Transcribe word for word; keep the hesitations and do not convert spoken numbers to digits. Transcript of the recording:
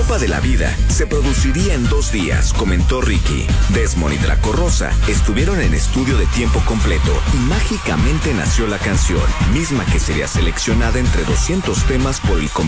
Copa de la Vida se produciría en dos días, comentó Ricky. Desmond y Draco Rosa estuvieron en estudio de tiempo completo y mágicamente nació la canción, misma que sería seleccionada entre doscientos temas por el comité